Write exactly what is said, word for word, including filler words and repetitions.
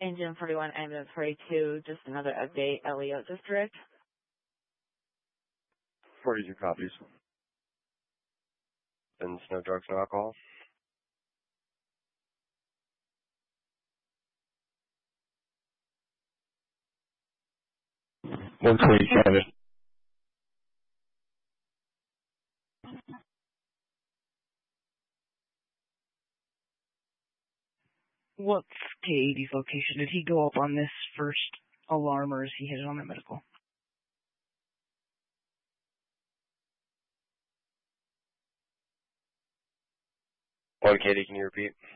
Engine forty-one, ambulance forty-two, just another update, Elliott District. forty-two copies. And no drugs, no alcohol? one twenty-seven. What's K eighty's location? Did he go up on this first alarm, or is he headed on that medical? One Katie, can you repeat?